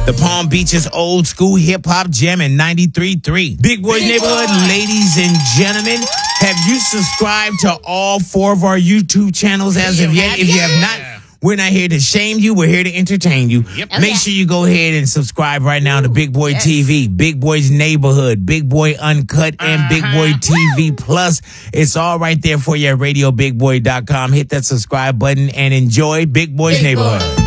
The Palm Beaches old school hip hop jam in 93.3. Big Boys Neighborhood, ladies and gentlemen. Have you subscribed to all 4 of our YouTube channels as of yet? If you have not, we're not here to shame you. We're here to entertain you. Make sure you go ahead and subscribe right now to Big Boy TV, Big Boys Neighborhood, Big Boy Uncut, and Big Boy TV Plus. It's all right there for you at RadioBigBoy.com. Hit that subscribe button and enjoy Big Boys Neighborhood.